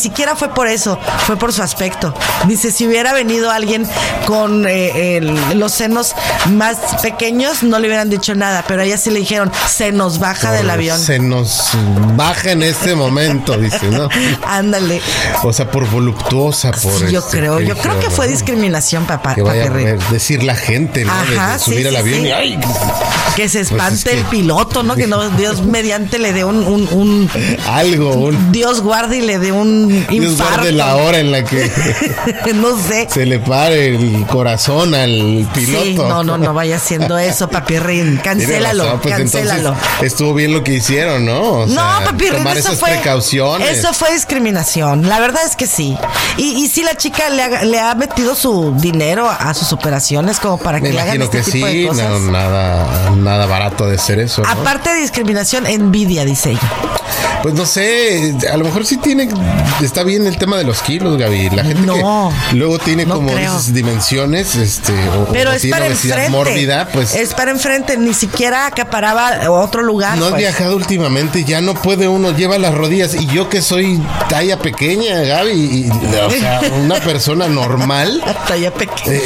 siquiera fue por eso, fue por su aspecto. Dice, si hubiera venido alguien con los senos más pequeños, no le hubieran dicho nada, pero a ella sí le dijeron, se nos baja del avión. Se nos baja en este momento, dice, ¿no? Ándale. O sea, por voluptuosa, por yo creo que fue discriminación, papá. Que vaya a decir la gente, ¿no? Ajá, de subir al avión y ¡ay! Que se espante el piloto, ¿no? Que no, Dios mediante le dé algo. Dios guarde y le dé un infarto. Dios guarde la hora en la que no sé. Se le pare el corazón al piloto. Sí, no vaya haciendo eso, Papirrín. Cancélalo, pues cancélalo. Estuvo bien lo que hicieron, ¿no? O sea, Papirrín, tomar esas precauciones. Eso fue discriminación. La verdad es que sí. Y sí, la chica le ha metido su dinero a sus operaciones como para que le hagan este tipo de cosas. No, nada barato de ser eso, ¿no? Aparte de discriminación, envidia, dice ella. Pues no sé, a lo mejor sí está bien el tema de los kilos, Gaby. La gente que luego tiene como esas dimensiones, pero o es tiene para obesidad enfrente, mórbida, pues. Es para enfrente, ni siquiera acaparaba otro lugar. No has viajado últimamente, ya no puede uno, lleva las rodillas. Y yo que soy talla pequeña, Gaby, o sea, una persona normal. Talla pequeña.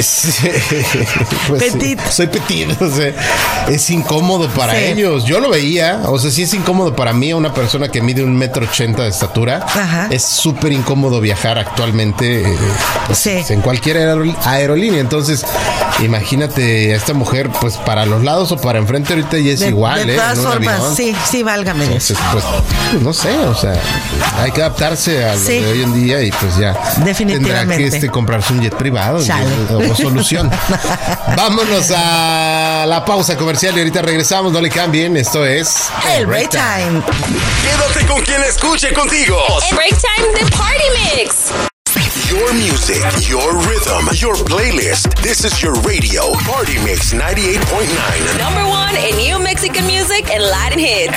Pues, petit. Soy petit, o sea, es incómodo para ellos. Yo lo veía, o sea, sí es incómodo para mí, una persona que mide 1.80 m de estatura. Ajá. Es súper incómodo viajar actualmente en cualquier aerolínea. Entonces, imagínate a esta mujer, pues para los lados o para enfrente ahorita ya es igual, de todas formas, avión. sí, válgame. Entonces, pues, no sé, o sea, hay que adaptarse a lo de hoy en día y pues ya definitivamente tendrá que comprarse un jet privado o solución. Vámonos a la pausa comercial y ahorita regresamos, no le cambien, esto es el Break Time. Quédate con quien escuche contigo. El Break Time de Party Mix. Your music, your rhythm, your playlist. This is your radio, Party Mix 98.9. Number one in new Mexican music and Latin hits.